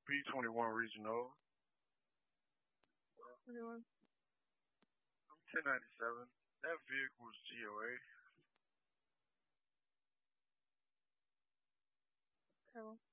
P21 Regional. 21. I'm 1097. That vehicle was GOA. Carol.